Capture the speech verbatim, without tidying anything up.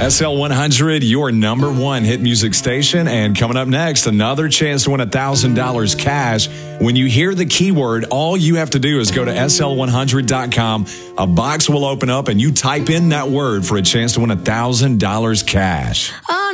S L one hundred, your number one hit music station. And coming up next, another chance to win one thousand dollars cash. When you hear the keyword, all you have to do is go to S L one hundred dot com. A box will open up and you type in that word for a chance to win one thousand dollars cash.